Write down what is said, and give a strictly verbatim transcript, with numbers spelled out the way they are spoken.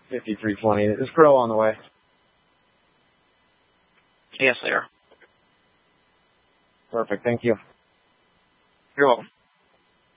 fifty-three twenty. Is Grow on the way? Yes, they are. Perfect. Thank you. You're welcome.